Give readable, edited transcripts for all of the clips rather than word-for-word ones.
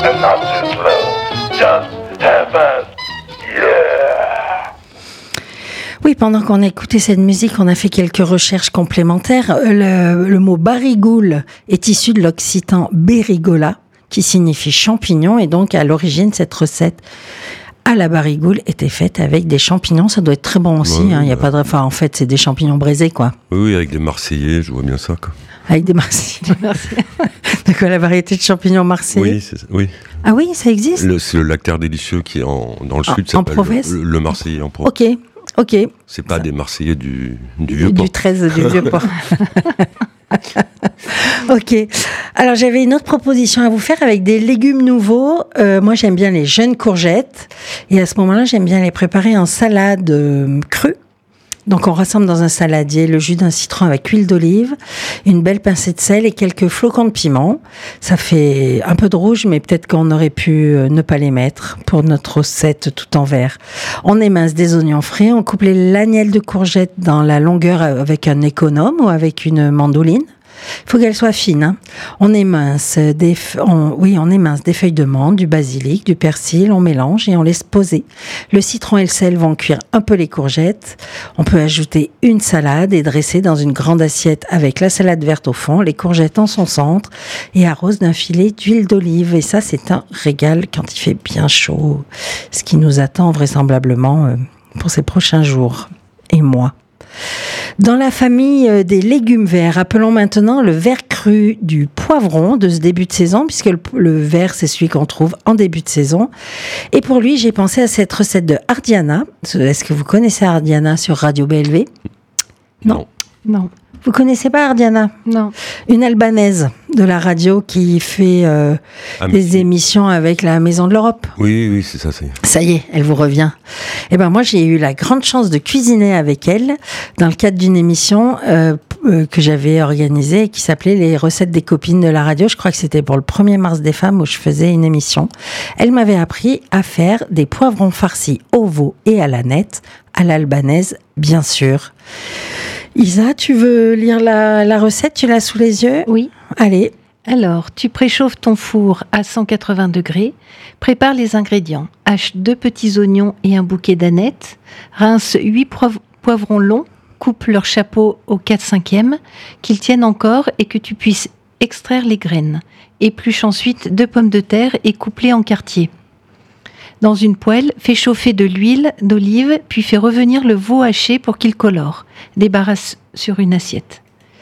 and not too slow. Just have fun. Yeah! Oui, pendant qu'on a écouté cette musique, on a fait quelques recherches complémentaires. Le mot barigoule est issu de l'occitan berigola, qui signifie champignon, et donc à l'origine, cette recette à la barigoule était faite avec des champignons. Ça doit être très bon aussi. Ouais, y a pas de... Enfin, en fait, c'est des champignons braisés, quoi. Oui, avec des Marseillais, je vois bien ça, quoi. Avec des Marseillais. D'accord, la variété de champignons marseillais. Oui, c'est ça, oui. Ah oui, ça existe. C'est le lactaire délicieux qui est dans le sud, ça en s'appelle Provence. le Marseillais en Provence. Ok. C'est pas des Marseillais du Vieux-Port. Du 13 du Vieux-Port. Ok. Alors, j'avais une autre proposition à vous faire avec des légumes nouveaux. Moi, j'aime bien les jeunes courgettes. Et à ce moment-là, j'aime bien les préparer en salade crue. Donc, on rassemble dans un saladier le jus d'un citron avec huile d'olive, une belle pincée de sel et quelques flocons de piment. Ça fait un peu de rouge, mais peut-être qu'on aurait pu ne pas les mettre pour notre recette tout en vert. On émince des oignons frais, on coupe les lanielles de courgettes dans la longueur avec un économe ou avec une mandoline. Il faut qu'elle soit fine. Hein. On émince des feuilles de menthe, du basilic, du persil, on mélange et on laisse poser. Le citron et le sel vont cuire un peu les courgettes. On peut ajouter une salade et dresser dans une grande assiette avec la salade verte au fond, les courgettes en son centre et arrose d'un filet d'huile d'olive. Et ça, c'est un régal quand il fait bien chaud, ce qui nous attend vraisemblablement pour ces prochains jours et mois. Dans la famille des légumes verts, appelons maintenant le vert cru du poivron de ce début de saison, puisque le vert, c'est celui qu'on trouve en début de saison. Et pour lui, j'ai pensé à cette recette de Ardiana. Est-ce que vous connaissez Ardiana sur Radio BLV ? Non. Vous connaissez pas Ardiana ? Non. Une Albanaise de la radio qui fait des émissions avec la Maison de l'Europe. Oui, c'est ça. Ça y est, elle vous revient. Eh ben moi, j'ai eu la grande chance de cuisiner avec elle dans le cadre d'une émission que j'avais organisée et qui s'appelait Les recettes des copines de la radio. Je crois que c'était pour le 1er mars des femmes où je faisais une émission. Elle m'avait appris à faire des poivrons farcis au veau et à l'aneth, à l'albanaise, bien sûr. Isa, tu veux lire la recette ? Tu l'as sous les yeux ? Oui. Allez. Alors, tu préchauffes ton four à 180 degrés, prépare les ingrédients. Hache 2 petits oignons et un bouquet d'anettes, rince 8 poivrons longs, coupe leur chapeau au 4/5, qu'ils tiennent encore et que tu puisses extraire les graines. Épluche ensuite 2 pommes de terre et coupe-les en quartiers. Dans une poêle, fais chauffer de l'huile d'olive, puis fais revenir le veau haché pour qu'il colore. Débarrasse sur une assiette.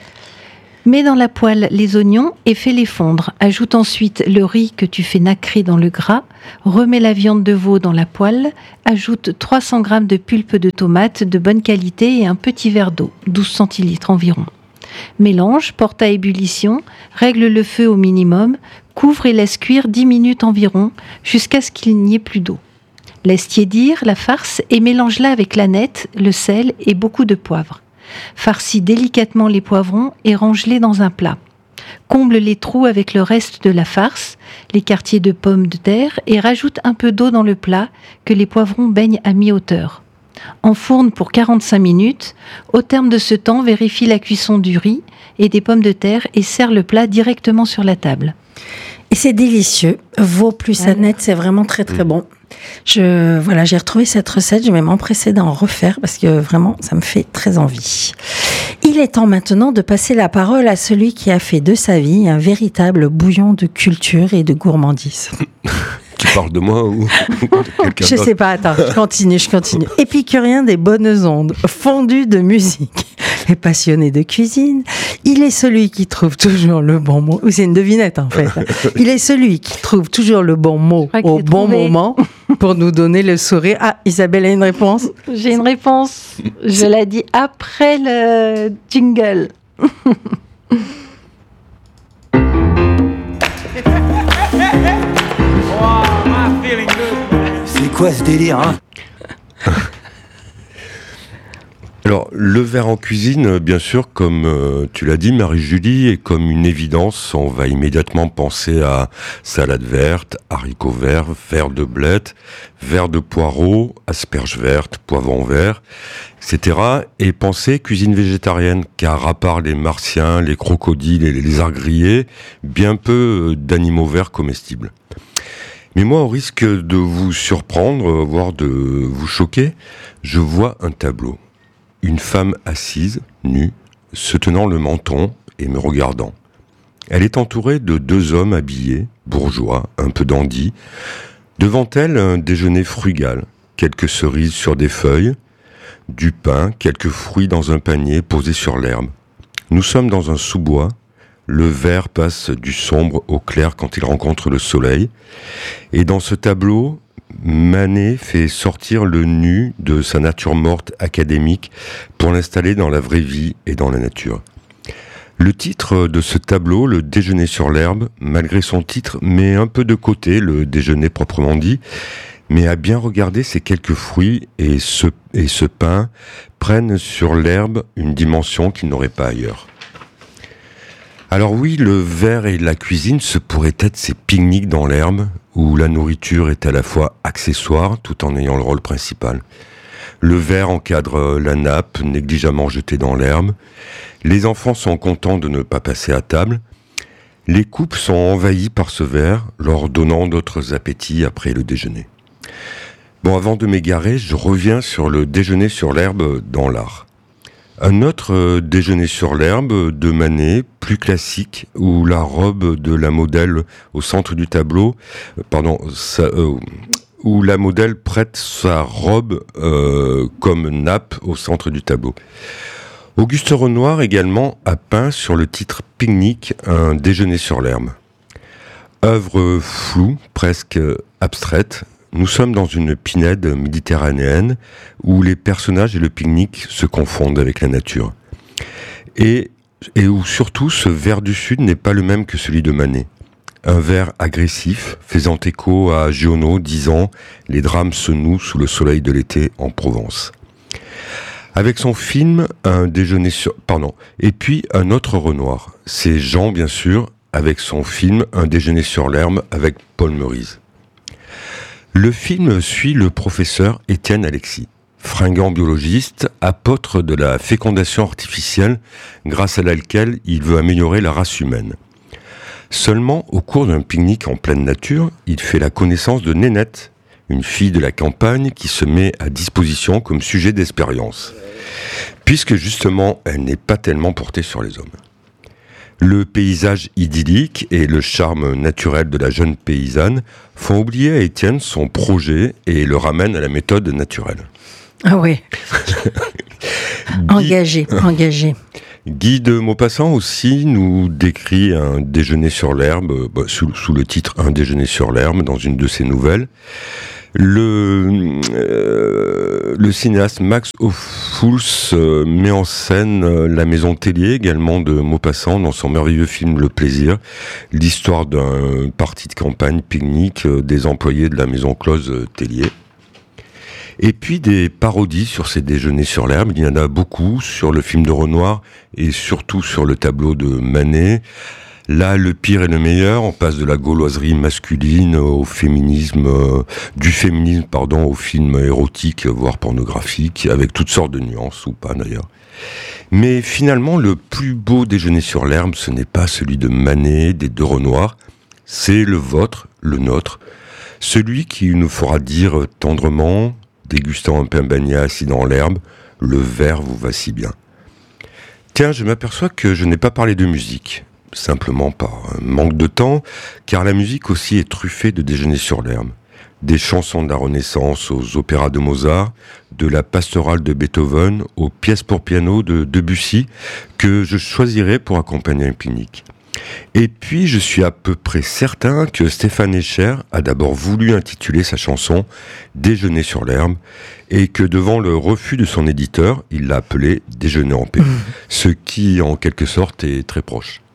Mets dans la poêle les oignons et fais-les fondre. Ajoute ensuite le riz que tu fais nacrer dans le gras. Remets la viande de veau dans la poêle. Ajoute 300 g de pulpe de tomate de bonne qualité et un petit verre d'eau, 12 centilitres environ. Mélange, porte à ébullition, règle le feu au minimum, couvre et laisse cuire 10 minutes environ jusqu'à ce qu'il n'y ait plus d'eau. Laisse tiédir la farce et mélange-la avec l'aneth, le sel et beaucoup de poivre. Farcis délicatement les poivrons et range-les dans un plat. Comble les trous avec le reste de la farce, les quartiers de pommes de terre et rajoute un peu d'eau dans le plat que les poivrons baignent à mi-hauteur. Enfourne pour 45 minutes. Au terme de ce temps, vérifie la cuisson du riz et des pommes de terre et sers le plat directement sur la table. Et c'est délicieux. Veau plus aneth, c'est vraiment très très bon. J'ai retrouvé cette recette, je vais m'empresser d'en refaire parce que vraiment, ça me fait très envie. Il est temps maintenant de passer la parole à celui qui a fait de sa vie un véritable bouillon de culture et de gourmandise. Tu parles de moi ou de quelqu'un Je d'autre ? sais pas, attends, je continue. Épicurien des bonnes ondes, fondu de musique et passionné de cuisine, il est celui qui trouve toujours le bon mot. Oui, c'est une devinette en fait. Il est celui qui trouve toujours le bon mot au bon moment pour nous donner le sourire. Ah, Isabelle a une réponse ? J'ai une réponse. Je la dis après le jingle. C'est quoi ce délire, hein ? Alors, le verre en cuisine, bien sûr, comme tu l'as dit, Marie-Julie, est comme une évidence. On va immédiatement penser à salade verte, haricots verts, verre de blettes, verre de poireaux, asperges vertes, poivrons verts, etc. Et penser cuisine végétarienne, car à part les martiens, les crocodiles et les lézards grillés, bien peu d'animaux verts comestibles. Mais moi, au risque de vous surprendre, voire de vous choquer, je vois un tableau. Une femme assise, nue, se tenant le menton et me regardant. Elle est entourée de 2 hommes habillés, bourgeois, un peu dandys. Devant elle, un déjeuner frugal, quelques cerises sur des feuilles, du pain, quelques fruits dans un panier posé sur l'herbe. Nous sommes dans un sous-bois. Le vert passe du sombre au clair quand il rencontre le soleil. Et dans ce tableau, Manet fait sortir le nu de sa nature morte académique pour l'installer dans la vraie vie et dans la nature. Le titre de ce tableau, Le déjeuner sur l'herbe, malgré son titre, met un peu de côté le déjeuner proprement dit, mais à bien regarder ces quelques fruits et ce pain prennent sur l'herbe une dimension qu'ils n'auraient pas ailleurs. Alors oui, le verre et la cuisine, ce pourraient être ces pique-niques dans l'herbe, où la nourriture est à la fois accessoire, tout en ayant le rôle principal. Le verre encadre la nappe, négligemment jetée dans l'herbe. Les enfants sont contents de ne pas passer à table. Les couples sont envahis par ce verre, leur donnant d'autres appétits après le déjeuner. Bon, avant de m'égarer, je reviens sur le déjeuner sur l'herbe dans l'art. Un autre déjeuner sur l'herbe de Manet, plus classique, où la robe de la modèle au centre du tableau, où la modèle prête sa robe comme nappe au centre du tableau. Auguste Renoir également a peint sur le titre Pique-nique un déjeuner sur l'herbe. Œuvre floue, presque abstraite. Nous sommes dans une pinède méditerranéenne où les personnages et le pique-nique se confondent avec la nature. Et où surtout ce vers du Sud n'est pas le même que celui de Manet. Un vers agressif, faisant écho à Giono disant « Les drames se nouent sous le soleil de l'été en Provence ». Avec son film et puis un autre Renoir. C'est Jean, bien sûr, avec son film Un déjeuner sur l'herbe avec Paul Meurice. Le film suit le professeur Étienne Alexis, fringant biologiste, apôtre de la fécondation artificielle, grâce à laquelle il veut améliorer la race humaine. Seulement, au cours d'un pique-nique en pleine nature, il fait la connaissance de Nénette, une fille de la campagne qui se met à disposition comme sujet d'expérience, puisque justement, elle n'est pas tellement portée sur les hommes. Le paysage idyllique et le charme naturel de la jeune paysanne font oublier à Étienne son projet et le ramènent à la méthode naturelle. Ah oui. Engagé. Guy de Maupassant aussi nous décrit un déjeuner sur l'herbe, sous le titre Un déjeuner sur l'herbe, dans une de ses nouvelles. Le cinéaste Max Ophuls met en scène la maison Tellier, également de Maupassant, dans son merveilleux film Le Plaisir, l'histoire d'un parti de campagne pique-nique des employés de la maison close Tellier. Et puis des parodies sur ces déjeuners sur l'herbe, il y en a beaucoup sur le film de Renoir et surtout sur le tableau de Manet. Là, le pire et le meilleur, on passe de la gauloiserie masculine au féminisme, au film érotique, voire pornographique, avec toutes sortes de nuances, ou pas d'ailleurs. Mais finalement, le plus beau déjeuner sur l'herbe, ce n'est pas celui de Manet, des deux Renoir, c'est le vôtre, le nôtre, celui qui nous fera dire tendrement, dégustant un pain beignet assis dans l'herbe, le verre vous va si bien. Tiens, je m'aperçois que je n'ai pas parlé de musique. Simplement par un manque de temps, car la musique aussi est truffée de déjeuners sur l'herbe. Des chansons de la Renaissance aux opéras de Mozart, de la pastorale de Beethoven aux pièces pour piano de Debussy, que je choisirai pour accompagner un pique-nique. Et puis, je suis à peu près certain que Stéphane Escher a d'abord voulu intituler sa chanson « Déjeuner sur l'herbe » et que devant le refus de son éditeur, il l'a appelé « Déjeuner en paix », ce qui, en quelque sorte, est très proche.